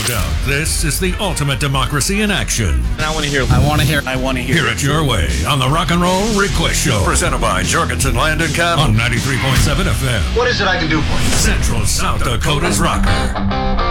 doubt, this is the ultimate democracy in action. And I want to hear. Hear it your way on the Rock and Roll Request Show. Presented by Jorgensen Land and Cattle on 93.7 FM. What is it I can do for you? Central South Dakota's rocker.